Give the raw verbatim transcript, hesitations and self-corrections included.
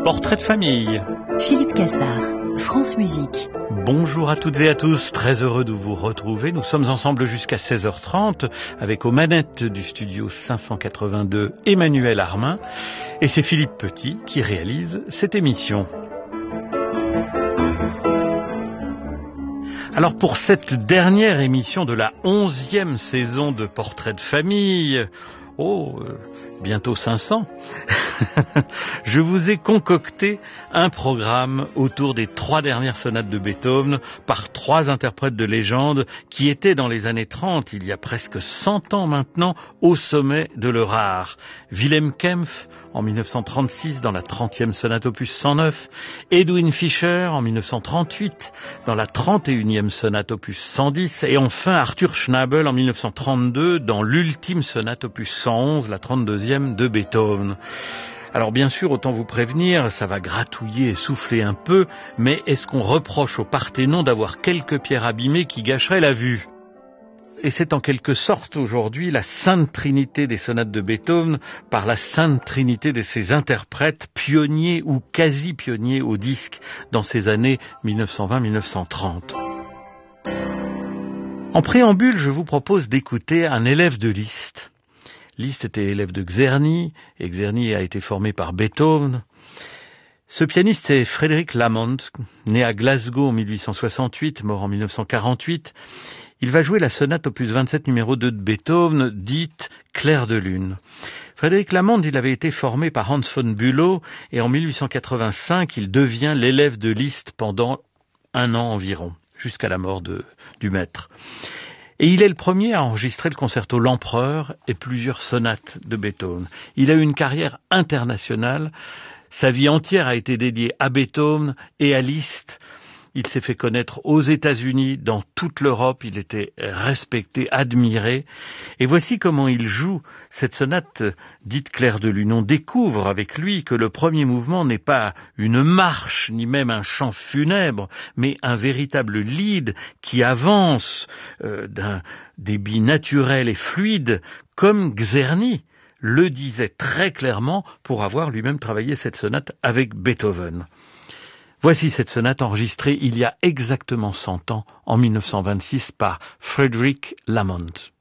Portrait de famille. Philippe Cassard, France Musique. Bonjour à toutes et à tous, très heureux de vous retrouver. Nous sommes ensemble jusqu'à seize heures trente avec aux manettes du studio cinq cent quatre-vingt-deux Emmanuel Armin et c'est Philippe Petit qui réalise cette émission. Alors pour cette dernière émission de la onzième saison de Portrait de famille, oh, euh, bientôt cinq cents, je vous ai concocté un programme autour des trois dernières sonates de Beethoven par trois interprètes de légende qui étaient dans les années trente, il y a presque cent ans maintenant, au sommet de leur art. Wilhelm Kempff en mille neuf cent trente-six dans la trentième sonate opus cent neuf, Edwin Fischer en mille neuf cent trente-huit dans la trente et unième sonate opus cent dix et enfin Arthur Schnabel en mille neuf cent trente-deux dans l'ultime sonate opus cent onze, la trente-deuxième de Beethoven. Alors bien sûr, autant vous prévenir, ça va gratouiller et souffler un peu, mais est-ce qu'on reproche au Parthénon d'avoir quelques pierres abîmées qui gâcheraient la vue ? Et c'est en quelque sorte aujourd'hui la sainte trinité des sonates de Beethoven par la sainte trinité de ses interprètes pionniers ou quasi-pionniers au disque dans ces années mille neuf cent vingt à mille neuf cent trente. En préambule, je vous propose d'écouter un élève de Liszt. Liszt était élève de Czerny, et Czerny a été formé par Beethoven. Ce pianiste, c'est Frédéric Lament, né à Glasgow en mille huit cent soixante-huit, mort en mille neuf cent quarante-huit. Il va jouer la sonate opus vingt-sept numéro deux de Beethoven, dite Clair de lune. Frédéric Lament, il avait été formé par Hans von Bülow, et en mille huit cent quatre-vingt-cinq, il devient l'élève de Liszt pendant un an environ, jusqu'à la mort de, du maître. Et il est le premier à enregistrer le concerto L'Empereur et plusieurs sonates de Beethoven. Il a eu une carrière internationale. Sa vie entière a été dédiée à Beethoven et à Liszt. Il s'est fait connaître aux États-Unis, dans toute l'Europe. Il était respecté, admiré. Et voici comment il joue cette sonate dite Clair de lune. On découvre avec lui que le premier mouvement n'est pas une marche, ni même un chant funèbre, mais un véritable lied qui avance euh, d'un débit naturel et fluide, comme Czerny le disait très clairement pour avoir lui-même travaillé cette sonate avec Beethoven. Voici cette sonate enregistrée il y a exactement cent ans, en mille neuf cent vingt-six, par Frédéric Lament.